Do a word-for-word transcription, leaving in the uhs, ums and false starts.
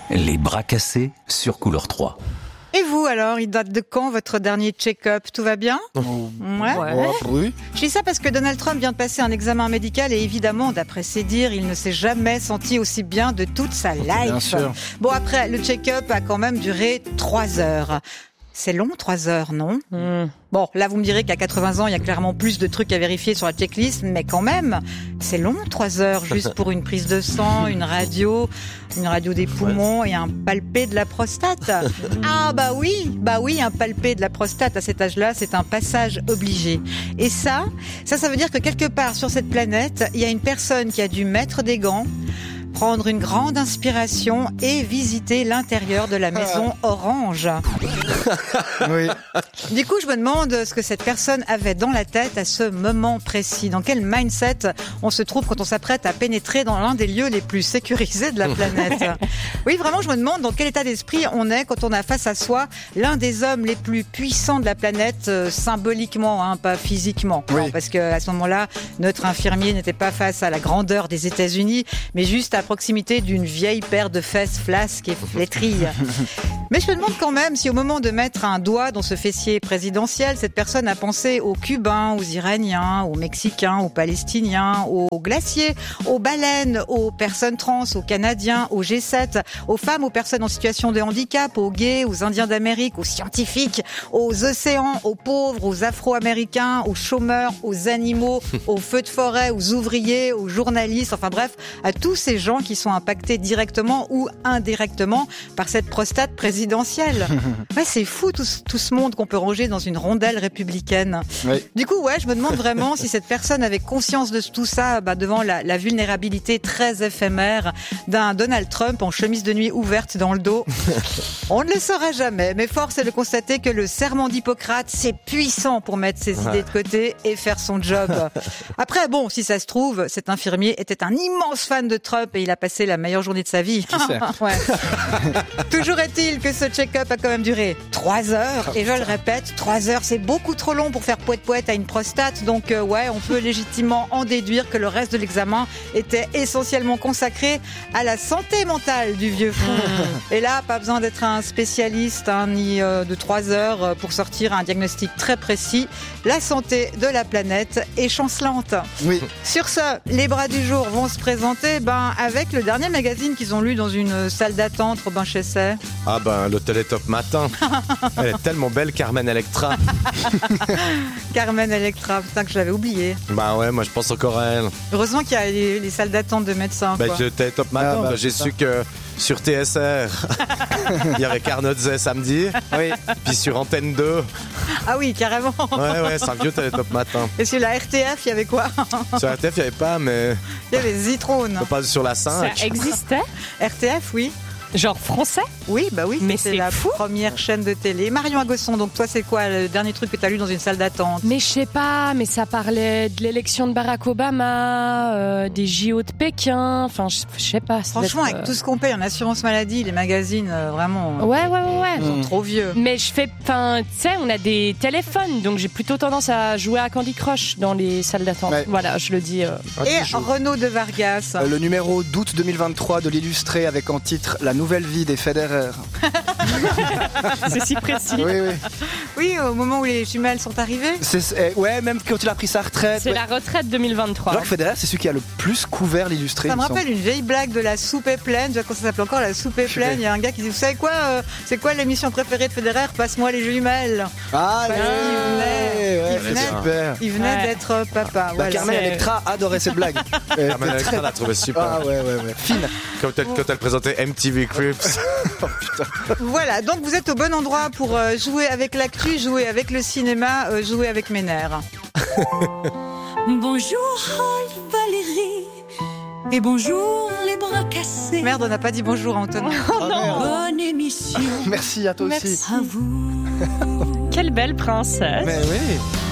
Les bras cassés sur Couleur trois. Et vous alors, il date de quand votre dernier check-up? Tout va bien? Ouais. Ouais. Oui. Je dis ça parce que Donald Trump vient de passer un examen médical et évidemment, d'après ses dires, il ne s'est jamais senti aussi bien de toute sa life. Bien sûr. Bon, après, le check-up a quand même duré trois heures. C'est long, trois heures, non? Mmh. Bon, là, vous me direz qu'à quatre-vingts ans, il y a clairement plus de trucs à vérifier sur la checklist, mais quand même, c'est long, trois heures, juste pour une prise de sang, une radio, une radio des poumons et un palpé de la prostate. Ah, bah oui, bah oui, un palpé de la prostate à cet âge-là, c'est un passage obligé. Et ça, ça, ça veut dire que quelque part sur cette planète, il y a une personne qui a dû mettre des gants, prendre une grande inspiration et visiter l'intérieur de la maison orange. Oui. Du coup, je me demande ce que cette personne avait dans la tête à ce moment précis. Dans quel mindset on se trouve quand on s'apprête à pénétrer dans l'un des lieux les plus sécurisés de la planète. Oui, vraiment, je me demande dans quel état d'esprit on est quand on a face à soi l'un des hommes les plus puissants de la planète, euh, symboliquement, hein, pas physiquement. Oui. Non, parce que à ce moment-là, notre infirmier n'était pas face à la grandeur des États-Unis, mais juste à proximité d'une vieille paire de fesses flasques et flétries. Mais je me demande quand même si au moment de mettre un doigt dans ce fessier présidentiel, cette personne a pensé aux Cubains, aux Iraniens, aux Mexicains, aux Palestiniens, aux glaciers, aux baleines, aux personnes trans, aux Canadiens, aux G sept, aux femmes, aux personnes en situation de handicap, aux gays, aux Indiens d'Amérique, aux scientifiques, aux océans, aux pauvres, aux Afro-Américains, aux chômeurs, aux animaux, aux feux de forêt, aux ouvriers, aux journalistes, enfin bref, à tous ces gens qui sont impactés directement ou indirectement par cette prostate présidentielle. Ouais, c'est fou tout, ce- tout ce monde qu'on peut ranger dans une rondelle républicaine. Oui. Du coup, ouais, je me demande vraiment si cette personne avait conscience de tout ça bah, devant la, la vulnérabilité très éphémère d'un Donald Trump en chemise de nuit ouverte dans le dos. On ne le saura jamais, mais force est de constater que le serment d'Hippocrate, c'est puissant pour mettre ses idées de côté et faire son job. Après, bon, si ça se trouve, cet infirmier était un immense fan de Trump et il a passé la meilleure journée de sa vie. Qui sait? Ouais. Toujours est-il que ce check-up a quand même duré trois heures. Et je le répète, trois heures, c'est beaucoup trop long pour faire poète-poète à une prostate. Donc, euh, ouais, on peut légitimement en déduire que le reste de l'examen était essentiellement consacré à la santé mentale du vieux fou. Et là, pas besoin d'être un spécialiste, hein, ni euh, de trois heures euh, pour sortir un diagnostic très précis. La santé de la planète est chancelante. Oui. Sur ce, les bras du jour vont se présenter ben, avec le dernier magazine qu'ils ont lu dans une salle d'attente, Robin Chesset. Ah ben, le Télétop Matin. Elle est tellement belle, Carmen Electra. Carmen Electra, putain que je l'avais oublié. Bah ouais, moi je pense encore à elle. Heureusement qu'il y a les, les salles d'attente de médecins. Bah, quoi. le Télétop Matin, Ah, bah, bah, j'ai c'est su que sur T S R, il y avait Carnotze samedi. Oui. Puis sur Antenne deux. Ah oui, carrément. Ouais, ouais, c'est un vieux Télétop Matin. Et sur la R T F, il y avait quoi? Sur R T F, il n'y avait pas, mais Il y avait Zitrone. on passe sur la Ça cinq. existait? R T F, oui. Genre français? Oui, bah oui, Mais c'est c'est la fou. première chaîne de télé. Marion Agosson, donc toi, c'est quoi le dernier truc que tu as lu dans une salle d'attente? Mais je sais pas, mais ça parlait de l'élection de Barack Obama, euh, des J O de Pékin, enfin je je sais pas. ça doit Franchement, être, avec tout ce qu'on paye en assurance maladie, les magazines, euh, vraiment, euh, euh, Ouais, ouais, ouais, ouais. ils sont trop vieux. Mais je fais, enfin, tu sais, on a des téléphones, donc j'ai plutôt tendance à jouer à Candy Crush dans les salles d'attente. Ouais. Voilà, je le dis. euh. Et Renaud de Vargas. Euh, le numéro d'août deux mille vingt-trois de l'Illustré avec en titre La nouvelle vie des Federer. C'est si précis. Oui, oui. Oui, au moment où les jumelles sont arrivées. C'est, c'est- ouais, même quand il a pris sa retraite. C'est ouais. la retraite deux mille vingt-trois. Alors que Federer, c'est celui qui a le plus couvert l'Illustré. Ça il me me semble. rappelle une vieille blague de la soupe est pleine. Tu vois, quand ça s'appelait encore la soupe est Purée. pleine, il y a un gars qui dit, vous savez quoi, euh, c'est quoi l'émission préférée de Federer? Passe-moi les jumelles. Ah, Parce ouais, qu'il venait- ouais, il c'est venait- super. Il venait Ouais. d'être papa. Bah, Voilà. Carmen c'est- Electra adorait cette blague. Elle Carmen était Electra très- l'a trouvé super. Ah ouais, ouais, ouais. Fine. Quand elle, quand elle présentait M T V Cribs. Voilà, donc vous êtes au bon endroit pour euh, jouer avec l'actu, jouer avec le cinéma, euh, jouer avec mes nerfs. Bonjour Valérie et bonjour les bras cassés. Merde, on n'a pas dit bonjour à Antoine. Ah, merde. Bonne émission Merci à toi aussi. Merci. à vous. Quelle belle princesse. Mais oui.